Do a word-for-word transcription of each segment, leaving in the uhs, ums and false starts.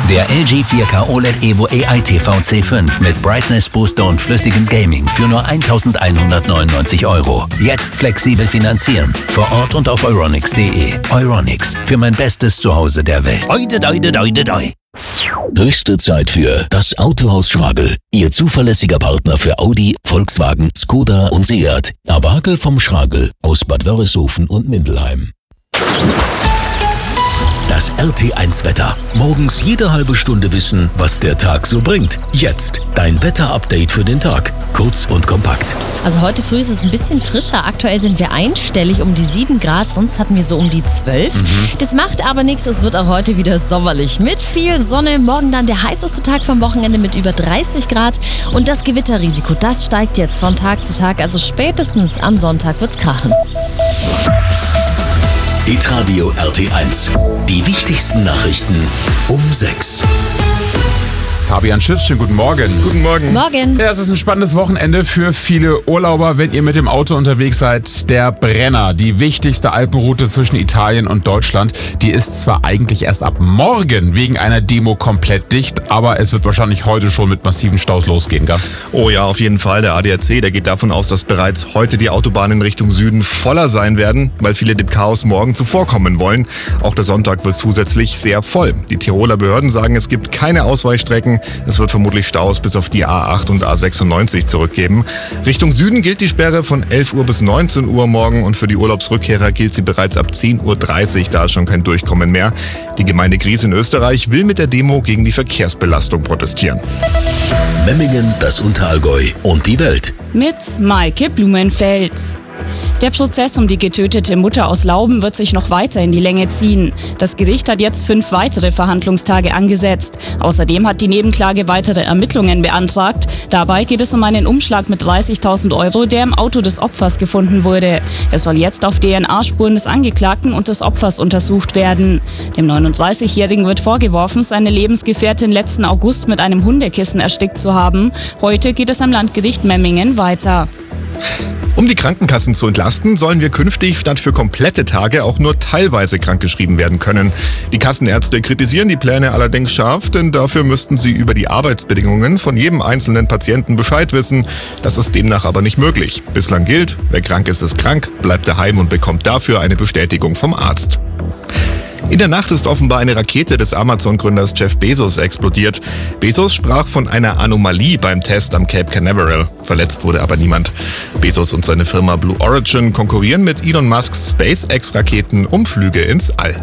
Der L G vier K O L E D Evo A I T V C fünf mit Brightness Booster und flüssigem Gaming für nur eintausendeinhundertneunundneunzig Euro. Jetzt flexibel finanzieren. Vor Ort und auf euronics punkt de. Euronics, für mein bestes Zuhause der Welt. Oide, oide, oide, oide. Höchste Zeit für das Autohaus Schragel. Ihr zuverlässiger Partner für Audi, Volkswagen, Skoda und Seat. Abagel vom Schragel aus Bad Wörishofen und Mindelheim. Das R T eins Wetter. Morgens jede halbe Stunde wissen, was der Tag so bringt. Jetzt dein Wetter-Update für den Tag. Kurz und kompakt. Also heute früh ist es ein bisschen frischer. Aktuell sind wir einstellig um die sieben Grad, sonst hatten wir so um die zwölf. Mhm. Das macht aber nichts, es wird auch heute wieder sommerlich. Mit viel Sonne, morgen dann der heißeste Tag vom Wochenende mit über dreißig Grad. Und das Gewitterrisiko, das steigt jetzt von Tag zu Tag. Also spätestens am Sonntag wird's krachen. Hitradio R T eins. Die wichtigsten Nachrichten um sechs. Fabian Schütz, schönen guten Morgen. Guten Morgen. Morgen. Ja, es ist ein spannendes Wochenende für viele Urlauber, wenn ihr mit dem Auto unterwegs seid. Der Brenner, die wichtigste Alpenroute zwischen Italien und Deutschland, die ist zwar eigentlich erst ab morgen wegen einer Demo komplett dicht, aber es wird wahrscheinlich heute schon mit massiven Staus losgehen, gell? Oh ja, auf jeden Fall. Der A D A C, der geht davon aus, dass bereits heute die Autobahnen in Richtung Süden voller sein werden, weil viele dem Chaos morgen zuvorkommen wollen. Auch der Sonntag wird zusätzlich sehr voll. Die Tiroler Behörden sagen, es gibt keine Ausweichstrecken. Es wird vermutlich Staus bis auf die A acht und A sechsundneunzig zurückgeben. Richtung Süden gilt die Sperre von elf Uhr bis neunzehn Uhr morgen und für die Urlaubsrückkehrer gilt sie bereits ab zehn Uhr dreißig. Da ist schon kein Durchkommen mehr. Die Gemeinde Gries in Österreich will mit der Demo gegen die Verkehrsbelastung protestieren. Memmingen, das Unterallgäu und die Welt. Mit Maike Blumenfeld. Der Prozess um die getötete Mutter aus Lauben wird sich noch weiter in die Länge ziehen. Das Gericht hat jetzt fünf weitere Verhandlungstage angesetzt. Außerdem hat die Nebenklage weitere Ermittlungen beantragt. Dabei geht es um einen Umschlag mit dreißigtausend Euro, der im Auto des Opfers gefunden wurde. Er soll jetzt auf D N A-Spuren des Angeklagten und des Opfers untersucht werden. Dem neununddreißigjährigen wird vorgeworfen, seine Lebensgefährtin letzten August mit einem Hundekissen erstickt zu haben. Heute geht es am Landgericht Memmingen weiter. Um die Krankenkassen zu entlasten, sollen wir künftig statt für komplette Tage auch nur teilweise krankgeschrieben werden können. Die Kassenärzte kritisieren die Pläne allerdings scharf, denn dafür müssten sie über die Arbeitsbedingungen von jedem einzelnen Patienten Bescheid wissen. Das ist demnach aber nicht möglich. Bislang gilt, wer krank ist, ist krank, bleibt daheim und bekommt dafür eine Bestätigung vom Arzt. In der Nacht ist offenbar eine Rakete des Amazon-Gründers Jeff Bezos explodiert. Bezos sprach von einer Anomalie beim Test am Cape Canaveral. Verletzt wurde aber niemand. Bezos und seine Firma Blue Origin konkurrieren mit Elon Musks SpaceX-Raketen um Flüge ins All.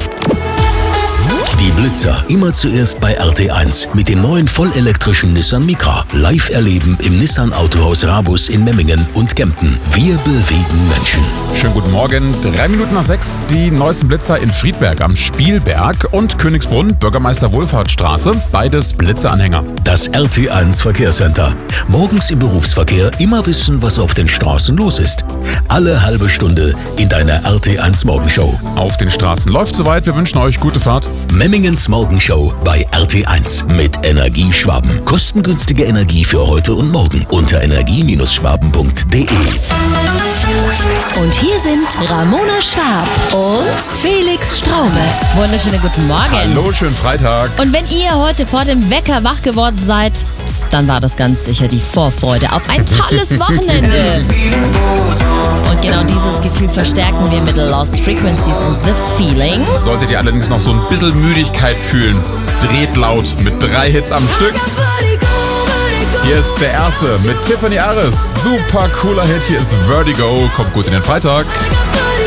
Die Blitzer, immer zuerst bei R T eins mit dem neuen vollelektrischen Nissan Micra. Live erleben im Nissan Autohaus Rabus in Memmingen und Kempten. Wir bewegen Menschen. Schönen guten Morgen. Drei Minuten nach sechs, die neuesten Blitzer in Friedberg am Spielberg und Königsbrunn, Bürgermeister Wohlfahrtsstraße, beides Blitzeranhänger. Das R T eins Verkehrscenter. Morgens im Berufsverkehr immer wissen, was auf den Straßen los ist. Alle halbe Stunde in deiner R T eins Morgenshow. Auf den Straßen läuft soweit. Wir wünschen euch gute Fahrt. Memmingens Morgenshow bei R T eins mit Energie Schwaben. Kostengünstige Energie für heute und morgen unter energie Bindestrich schwaben punkt de. Und hier sind Ramona Schwab und Felix Straube. Wunderschönen guten Morgen. Hallo, schönen Freitag. Und wenn ihr heute vor dem Wecker wach geworden seid, dann war das ganz sicher die Vorfreude auf ein tolles Wochenende. Und genau dieses Gefühl verstärken wir mit Lost Frequencies und The Feeling. Solltet ihr allerdings noch so ein bisschen Müdigkeit fühlen, dreht laut mit drei Hits am Stück. Hier ist der erste mit Tiffany Aris. Super cooler Hit. Hier ist Vertigo. Kommt gut in den Freitag.